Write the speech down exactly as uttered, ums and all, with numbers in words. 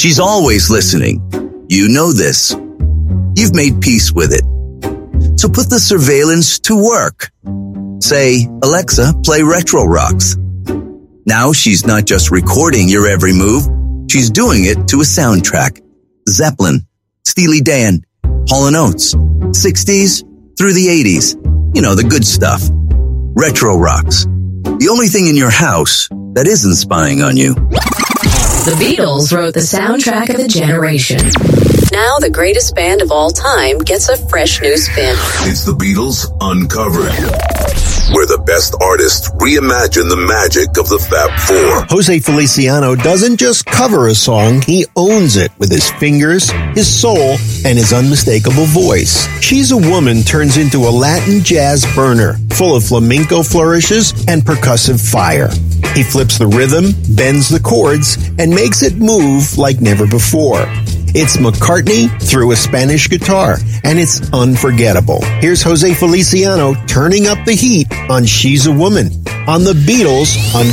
She's always listening. You know this. You've made peace with it. So put the surveillance to work. Say, Alexa, play Retro Rocks. Now she's not just recording your every move. She's doing it to a soundtrack. Zeppelin, Steely Dan, Hall and Oates, sixties through the eighties. You know, the good stuff. Retro Rocks. The only thing in your house that isn't spying on you. The Beatles wrote the soundtrack of a generation. Now the greatest band of all time gets a fresh new spin. It's the Beatles Uncovered, where the best artists reimagine the magic of the Fab Four. Jose Feliciano doesn't just cover a song, he owns it with his fingers, his soul, and his unmistakable voice. She's a Woman turns into a Latin jazz burner, full of flamenco flourishes and percussive fire. He flips the rhythm, bends the chords, and makes it move like never before. It's McCartney through a Spanish guitar, and it's unforgettable. Here's Jose Feliciano turning up the heat on She's a Woman on the Beatles Uncovered.